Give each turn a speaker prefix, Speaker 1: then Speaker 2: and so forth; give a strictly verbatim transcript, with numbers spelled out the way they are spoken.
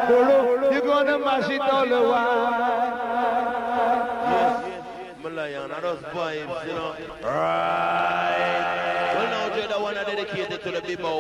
Speaker 1: Polo, you're gonna mash it all the while.
Speaker 2: Yes, Malayan, are those vibes, you know. Right. Well, now, Jada, one are dedicated to the big